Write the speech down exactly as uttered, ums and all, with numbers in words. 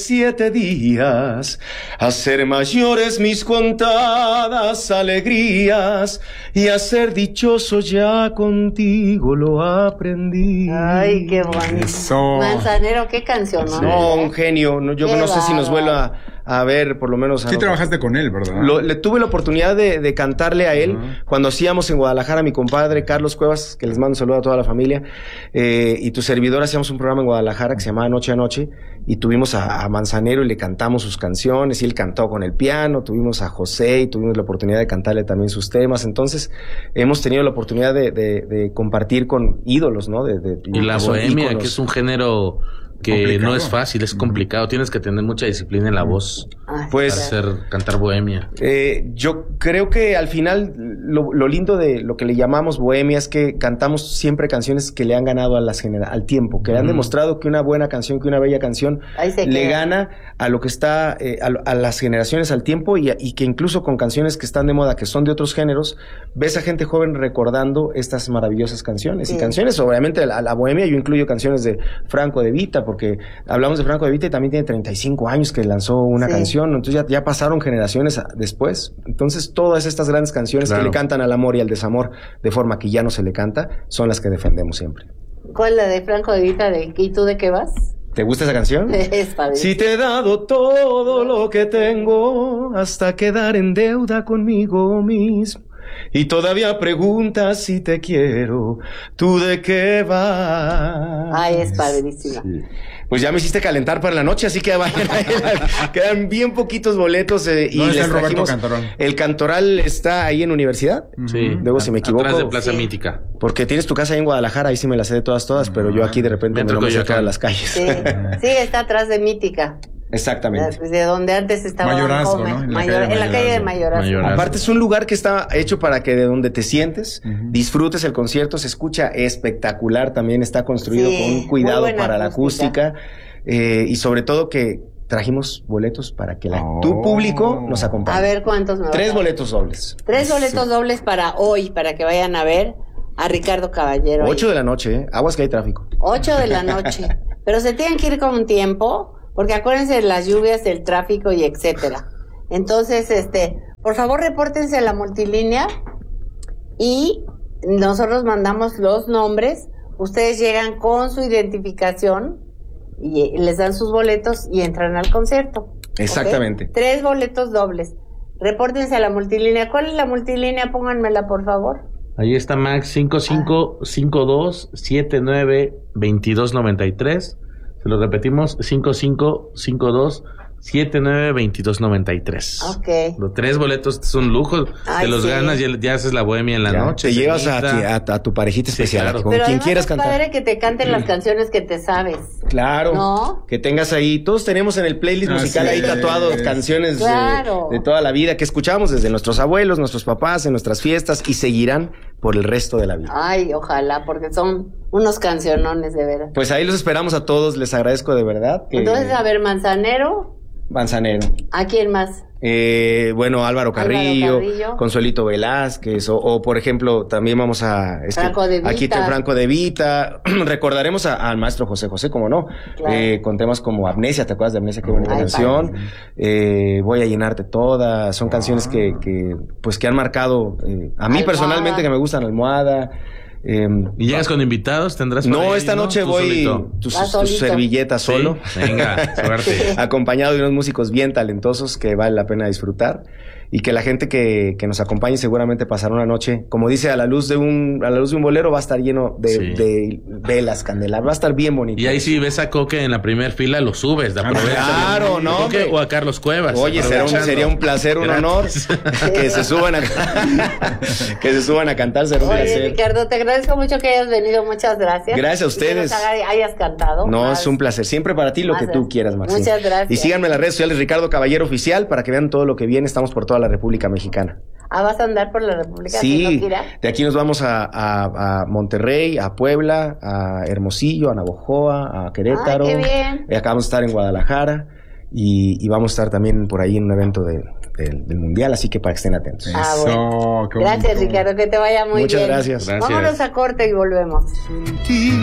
Siete días, hacer mayores mis contadas alegrías y a ser dichoso ya contigo lo aprendí. Ay, qué bonito. Eso. Manzanero, qué canción, ¿no? No, un genio. No, yo Qué no sé si nos bárbaro. vuelva a ver, por lo menos. A Sí no- trabajaste con él, ¿verdad? Lo- le tuve la oportunidad de, de cantarle a él Ajá. cuando hacíamos en Guadalajara, mi compadre Carlos Cuevas, que les mando un saludo a toda la familia, eh, y tu servidor hacíamos un programa en Guadalajara que se llamaba Noche a Noche, y tuvimos a, a Manzanero y le cantamos sus canciones, y él cantó con el piano, tuvimos a José y tuvimos la oportunidad de cantarle también sus temas. Entonces hemos tenido la oportunidad de, de, de compartir con ídolos, ¿no? De, de- Y la que son bohemia, íconos. que es un género que Complicado. no es fácil, es complicado. Tienes que tener mucha disciplina en la voz Ay, Pues- para hacer cantar bohemia. Eh, yo creo que al final lo, lo lindo de lo que le llamamos bohemia es que cantamos siempre canciones que le han ganado a las genera al tiempo, que le han Mm. demostrado que una buena canción, que una bella canción Ahí se le queda. gana a lo que está, eh, a, a las generaciones, al tiempo, y, a- y que incluso con canciones que están de moda, que son de otros géneros, ves a gente joven recordando estas maravillosas canciones. Sí. Y canciones, obviamente, a la, a la bohemia, yo incluyo canciones de Franco De Vita, porque hablamos de Franco De Vita y también tiene treinta y cinco años que lanzó una Sí. canción, entonces ya, ya pasaron generaciones a- después. Entonces todas estas grandes canciones Claro. que le cantan al amor y al desamor de forma que ya no se le canta, son las que defendemos siempre. ¿Cuál es la de Franco De Vita? De, ¿y tú de qué vas? ¿Te gusta esa canción? Es padre. Si te he dado todo lo que tengo hasta quedar en deuda conmigo mismo y todavía preguntas si te quiero, ¿tú de qué vas? Ay, es padrísima. Sí. Pues ya me hiciste calentar para la noche, así que vayan a ir. Quedan bien poquitos boletos eh, y ¿Dónde está les el Roberto trajimos. Cantoral? El Cantoral está ahí en Universidad. Sí. Luego, si me equivoco. Atrás de Plaza Sí. Mítica. Porque tienes tu casa ahí en Guadalajara, ahí sí me la sé de todas, todas, pero yo aquí de repente me Metro lo voy a sacar a Coyoacán. las calles. Sí, sí, está atrás de Mítica. Exactamente. De donde antes estaba Mayorazgo, Bancomer. ¿no? En la Mayor- calle de en la calle de Mayorazgo. Mayorazgo. Mayorazgo. Aparte es un lugar que está hecho para que de donde te sientes, Ujú. disfrutes el concierto, se escucha espectacular, también está construido Sí, con un muy cuidado buena para la acústica. acústica, eh, y sobre todo que trajimos boletos para que la, Oh. tu público nos acompañe. A ver cuántos me vas a Tres dar? boletos dobles. Tres boletos dobles para hoy, para que vayan a ver a Ricardo Caballero. Ocho ahí. de la noche, ¿eh? Aguas que hay tráfico. Ocho de la noche. Pero se tienen que ir con tiempo, porque acuérdense de las lluvias, del tráfico y etcétera. Entonces, este, por favor, repórtense a la multilínea y nosotros mandamos los nombres. Ustedes llegan con su identificación y les dan sus boletos y entran al concierto. Exactamente. ¿Ok? Tres boletos dobles. Repórtense a la multilínea. ¿Cuál es la multilínea? Pónganmela, por favor. Ahí está Max cinco cinco cinco dos siete nueve veintidós noventa y tres. Se lo repetimos, cinco cinco cinco dos siete nueve veintidós noventa y tres. Ok. Los tres boletos es un lujo. Ay, te los sí. ganas y ya haces la bohemia en la Ya, noche. te llevas a, cenita. ti- a- a tu parejita Sí, especial, claro. con Pero quien además quieras es cantar. padre que te canten las canciones que te sabes. Claro, ¿No? que tengas ahí, todos tenemos en el playlist Así musical ahí es. tatuados canciones de- Claro. de, toda la vida que escuchamos desde nuestros abuelos, nuestros papás, en nuestras fiestas y seguirán por el resto de la vida. Ay, ojalá, porque son unos cancionones de veras. Pues ahí los esperamos a todos, les agradezco de verdad. que- Entonces, a ver, Manzanero, Manzanero. ¿a quién más? Eh, bueno, Álvaro Carrillo, Carrillo. Consuelito Velázquez, o, o, por ejemplo, también vamos a... es que Franco De Vita. Aquí está Franco De Vita. Recordaremos a- al maestro José José, como no, Claro. eh, con temas como Amnesia, ¿te acuerdas de Amnesia? Qué bonita Ay, canción. padre. Eh, Voy a llenarte toda. Son canciones que, que, pues, que han marcado, eh, a mí Almohada. personalmente, que me gustan, Almohada. Eh, ¿Y llegas con invitados? ¿Tendrás por no, ahí, esta ¿no? noche Tú voy solito. tus, Vas tus solito. servilletas Sí, solo. venga, suerte. Acompañado de unos músicos bien talentosos que vale la pena disfrutar y que la gente que, que nos acompañe seguramente pasará una noche, como dice, a la luz de un a la luz de un bolero va a estar lleno de, Sí. de velas, candelas, va a estar bien bonito. Y ahí sí ves a Coque en la primera fila, lo subes, de aprovecha. Claro, ¿no, Coque hombre? o a Carlos Cuevas. Oye, será un, aprovechando. sería un placer, un honor Gratis. que se suban a que se suban a cantar, será un Oye, placer. Ricardo, te agradezco mucho que hayas venido. Muchas gracias. Gracias a Y ustedes. que nos haga- hayas cantado. No, Más. es un placer. Siempre para ti lo Más que tú gracias. quieras, Maxine. Muchas gracias. Y síganme en las redes sociales, Ricardo Caballero Oficial, para que vean todo lo que viene. Estamos por toda la República Mexicana. Ah, ¿vas a andar por la República? Sí, haciendo gira? de aquí nos vamos a, a- a Monterrey, a Puebla, a Hermosillo, a Navojoa, a Querétaro. Ay, qué bien. Eh, acabamos de estar en Guadalajara y, y vamos a estar también por ahí en un evento de- del- del Mundial, así que para que estén atentos. Ah, Eso, bueno. qué Gracias, bonito. Ricardo, que te vaya muy Muchas bien. gracias. Gracias. Vámonos a corte y volvemos.